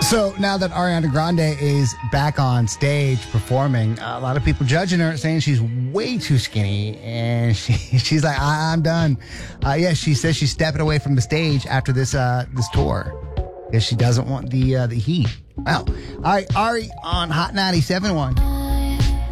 So now that Ariana Grande is back on stage performing, a lot of people judging her, saying she's way too skinny, and she's like, I'm done. She says she's stepping away from the stage after this tour because she doesn't want the heat. Well, all right, Ari on Hot 97.1.